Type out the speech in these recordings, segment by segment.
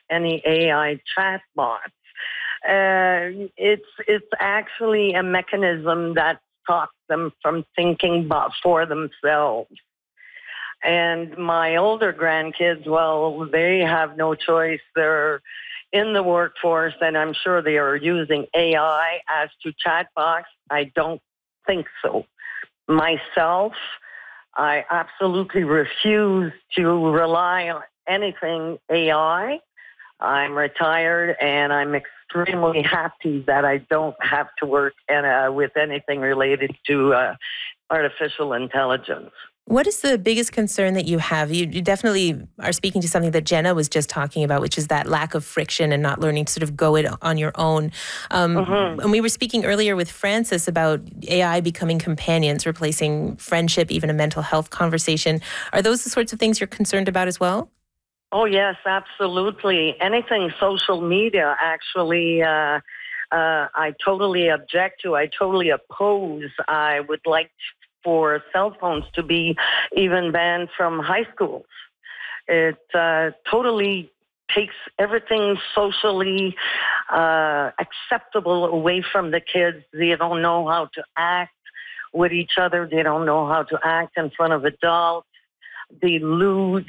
any AI chatbots. It's actually a mechanism that stops them from thinking for themselves. And my older grandkids, well, they have no choice. They're in the workforce, and I'm sure they are using AI. As to chatbots, I don't think so. Myself, I absolutely refuse to rely on anything AI. I'm retired, and I'm extremely happy that I don't have to work with anything related to artificial intelligence. What is the biggest concern that you have? You definitely are speaking to something that Jenna was just talking about, which is that lack of friction and not learning to sort of go it on your own. And we were speaking earlier with Francis about AI becoming companions, replacing friendship, even a mental health conversation. Are those the sorts of things you're concerned about as well? Oh, yes, absolutely. Anything social media, actually, I totally object to. I totally oppose. I would like for cell phones to be even banned from high schools. It totally takes everything socially acceptable away from the kids. They don't know how to act with each other. They don't know how to act in front of adults. They lose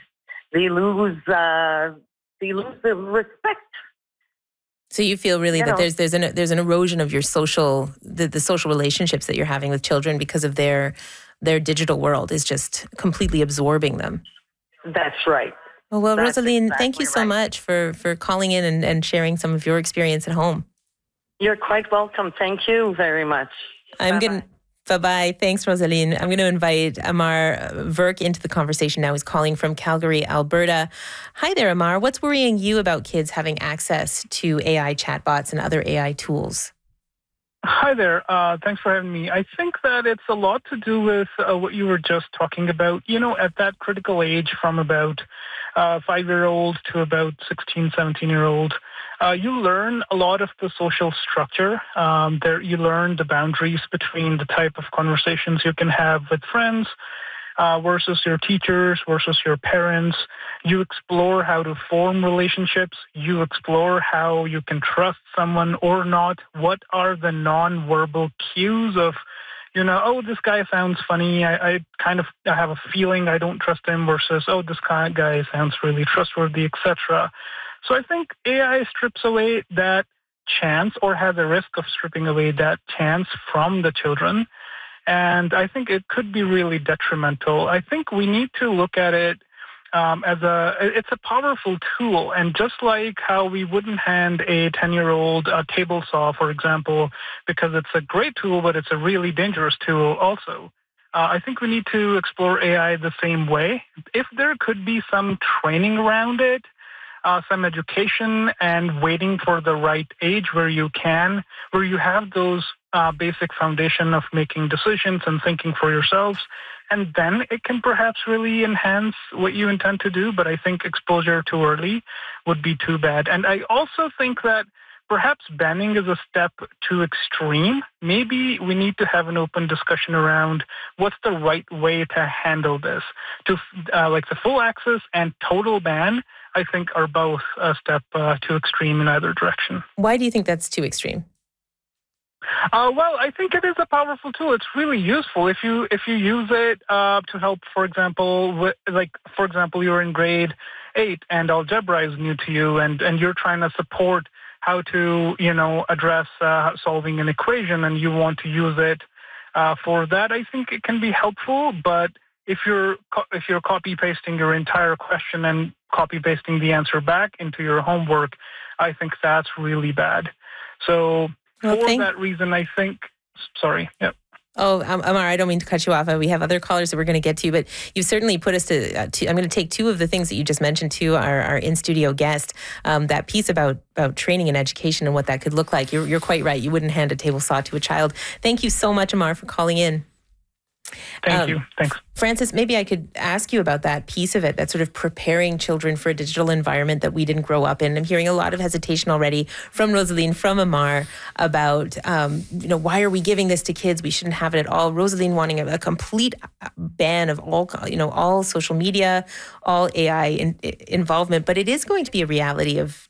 the respect. So you feel really that there's an erosion of your social the social relationships that you're having with children because of their digital world is just completely absorbing them. That's right. Well, Rosaline, thank you so much for calling in and sharing some of your experience at home. You're quite welcome. Thank you very much. Bye-bye. Thanks, Rosaline. I'm going to invite Amar Verk into the conversation now. He's calling from Calgary, Alberta. Hi there, Amar. What's worrying you about kids having access to AI chatbots and other AI tools? Hi there. Thanks for having me. I think that it's a lot to do with what you were just talking about. You know, at that critical age from about 5-year-old to about 16, 17-year-old, you learn a lot of the social structure. You learn the boundaries between the type of conversations you can have with friends versus your teachers, versus your parents. You explore how to form relationships. You explore how you can trust someone or not. What are the non-verbal cues of, this guy sounds funny. I have a feeling I don't trust him versus, this guy sounds really trustworthy, etc. So I think AI strips away that chance or has a risk of stripping away that chance from the children. And I think it could be really detrimental. I think we need to look at it it's a powerful tool. And just like how we wouldn't hand a 10-year-old a table saw, for example, because it's a great tool, but it's a really dangerous tool also. I think we need to explore AI the same way. If there could be some training around it, some education and waiting for the right age where you have those basic foundation of making decisions and thinking for yourselves, and then it can perhaps really enhance what you intend to do. But I think exposure too early would be too bad. And I also think that perhaps banning is a step too extreme. Maybe we need to have an open discussion around what's the right way to handle this. Like the full access and total ban, I think are both a step too extreme in either direction. Why do you think that's too extreme? Well, I think it is a powerful tool. It's really useful if you use it to help. For example, you're in grade 8 and algebra is new to you, and you're trying to support how to address solving an equation, and you want to use it for that. I think it can be helpful, but if you're copy pasting your entire question and copy pasting the answer back into your homework, I think that's really bad. So. For that reason, I think, sorry. Yep. Oh, Amar, I don't mean to cut you off. We have other callers that we're going to get to, but you certainly put us to I'm going to take two of the things that you just mentioned to our in-studio guest, that piece about training and education and what that could look like. You're quite right. You wouldn't hand a table saw to a child. Thank you so much, Amar, for calling in. Thank you. Thanks. Francis, maybe I could ask you about that piece of it, that sort of preparing children for a digital environment that we didn't grow up in. I'm hearing a lot of hesitation already from Rosaline, from Amar, about, why are we giving this to kids? We shouldn't have it at all. Rosaline wanting a complete ban of all social media, all AI involvement. But it is going to be a reality of